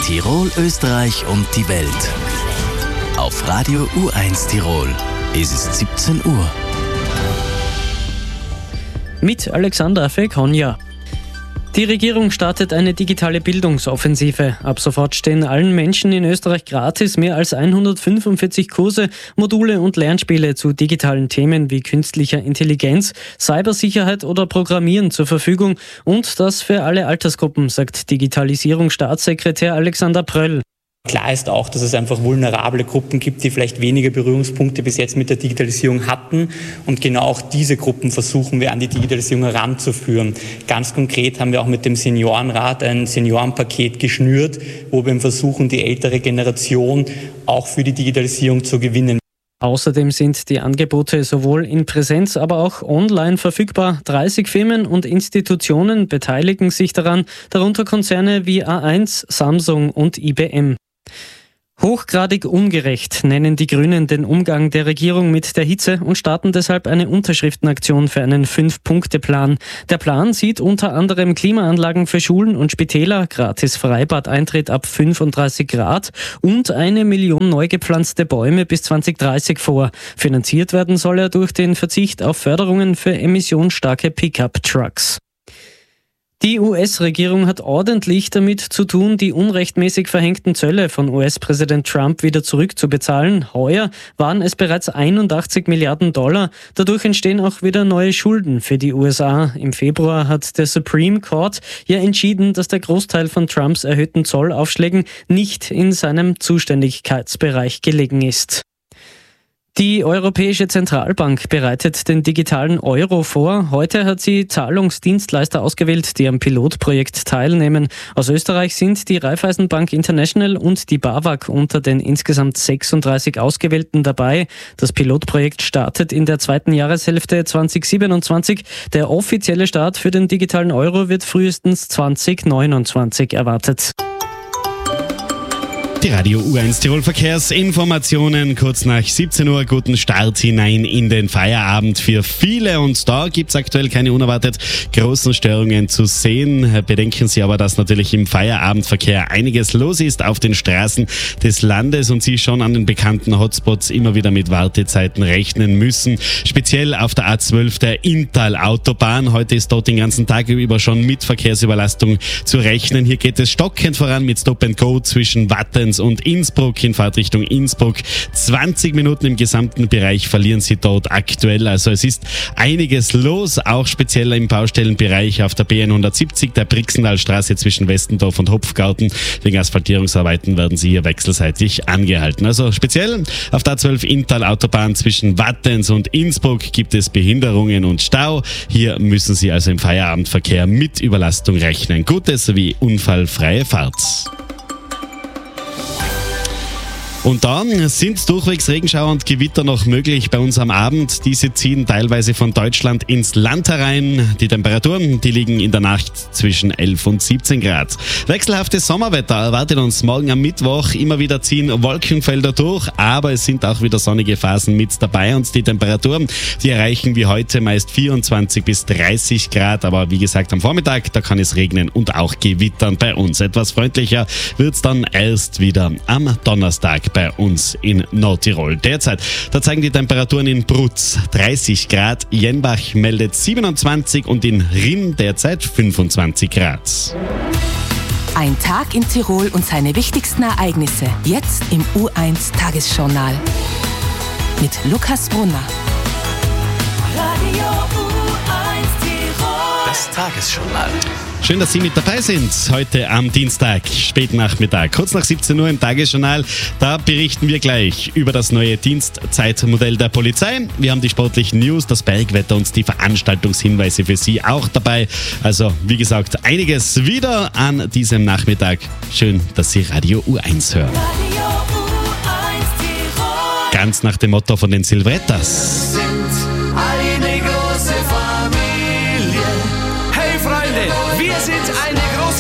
Tirol, Österreich und die Welt. Auf Radio U1 Tirol ist es 17 Uhr. Mit Alexandra Fekonja. Die Regierung startet eine digitale Bildungsoffensive. Ab sofort stehen allen Menschen in Österreich gratis mehr als 145 Kurse, Module und Lernspiele zu digitalen Themen wie künstlicher Intelligenz, Cybersicherheit oder Programmieren zur Verfügung. Und das für alle Altersgruppen, sagt Digitalisierungsstaatssekretär Alexander Pröll. Klar ist auch, dass es einfach vulnerable Gruppen gibt, die vielleicht weniger Berührungspunkte bis jetzt mit der Digitalisierung hatten. Und genau auch diese Gruppen versuchen wir an die Digitalisierung heranzuführen. Ganz konkret haben wir auch mit dem Seniorenrat ein Seniorenpaket geschnürt, wo wir versuchen, die ältere Generation auch für die Digitalisierung zu gewinnen. Außerdem sind die Angebote sowohl in Präsenz, aber auch online verfügbar. 30 Firmen und Institutionen beteiligen sich daran, darunter Konzerne wie A1, Samsung und IBM. Hochgradig ungerecht nennen die Grünen den Umgang der Regierung mit der Hitze und starten deshalb eine Unterschriftenaktion für einen 5-Punkte-Plan. Der Plan sieht unter anderem Klimaanlagen für Schulen und Spitäler, gratis Freibadeintritt ab 35 Grad und 1 Million neu gepflanzte Bäume bis 2030 vor. Finanziert werden soll er durch den Verzicht auf Förderungen für emissionsstarke Pickup-Trucks. Die US-Regierung hat ordentlich damit zu tun, die unrechtmäßig verhängten Zölle von US-Präsident Trump wieder zurückzubezahlen. Heuer waren es bereits 81 Milliarden $. Dadurch entstehen auch wieder neue Schulden für die USA. Im Februar hat der Supreme Court ja entschieden, dass der Großteil von Trumps erhöhten Zollaufschlägen nicht in seinem Zuständigkeitsbereich gelegen ist. Die Europäische Zentralbank bereitet den digitalen Euro vor. Heute hat sie Zahlungsdienstleister ausgewählt, die am Pilotprojekt teilnehmen. Aus Österreich sind die Raiffeisenbank International und die BAWAG unter den insgesamt 36 Ausgewählten dabei. Das Pilotprojekt startet in der zweiten Jahreshälfte 2027. Der offizielle Start für den digitalen Euro wird frühestens 2029 erwartet. Die Radio U1 Tirol Verkehrsinformationen kurz nach 17 Uhr. Guten Start hinein in den Feierabend für viele und da gibt es aktuell keine unerwartet großen Störungen zu sehen. Bedenken Sie aber, dass natürlich im Feierabendverkehr einiges los ist auf den Straßen des Landes und Sie schon an den bekannten Hotspots immer wieder mit Wartezeiten rechnen müssen. Speziell auf der A12 der Inntal-Autobahn. Heute ist dort den ganzen Tag über schon mit Verkehrsüberlastung zu rechnen. Hier geht es stockend voran mit Stop and Go zwischen Wattens und Innsbruck in Fahrtrichtung Innsbruck. 20 Minuten im gesamten Bereich verlieren Sie dort aktuell. Also es ist einiges los, auch speziell im Baustellenbereich auf der BN170, der Brixendalstraße zwischen Westendorf und Hopfgarten. Wegen Asphaltierungsarbeiten werden Sie hier wechselseitig angehalten. Also speziell auf der A12 Inntal-Autobahn zwischen Wattens und Innsbruck gibt es Behinderungen und Stau. Hier müssen Sie also im Feierabendverkehr mit Überlastung rechnen. Gute sowie unfallfreie Fahrt. Und dann sind durchwegs Regenschauer und Gewitter noch möglich bei uns am Abend. Diese ziehen teilweise von Deutschland ins Land herein. Die Temperaturen, die liegen in der Nacht zwischen 11 und 17 Grad. Wechselhaftes Sommerwetter erwartet uns morgen am Mittwoch. Immer wieder ziehen Wolkenfelder durch, aber es sind auch wieder sonnige Phasen mit dabei. Und die Temperaturen, die erreichen wie heute meist 24 bis 30 Grad. Aber wie gesagt, am Vormittag, da kann es regnen und auch gewittern bei uns. Etwas freundlicher wird es dann erst wieder am Donnerstag bei uns in Nordtirol. Derzeit, da zeigen die Temperaturen in Brutz 30 Grad, Jenbach meldet 27 und in Rinn derzeit 25 Grad. Ein Tag in Tirol und seine wichtigsten Ereignisse. Jetzt im U1 Tagesjournal. Mit Lukas Brunner. Radio U1 Tirol. Das Tagesjournal. Schön, dass Sie mit dabei sind. Heute am Dienstag, Spätnachmittag, kurz nach 17 Uhr im Tagesjournal. Da berichten wir gleich über das neue Dienstzeitmodell der Polizei. Wir haben die sportlichen News, das Bergwetter und die Veranstaltungshinweise für Sie auch dabei. Also, wie gesagt, einiges wieder an diesem Nachmittag. Schön, dass Sie Radio U1 hören. Radio U1 Tirol. Ganz nach dem Motto von den Silverettas.